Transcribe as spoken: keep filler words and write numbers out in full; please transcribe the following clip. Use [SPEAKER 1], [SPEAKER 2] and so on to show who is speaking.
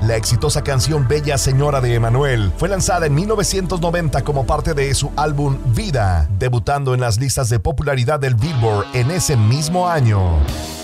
[SPEAKER 1] La exitosa canción Bella Señora de Emanuel fue lanzada en mil novecientos noventa como parte de su álbum Vida, debutando en las listas de popularidad del Billboard en ese mismo año.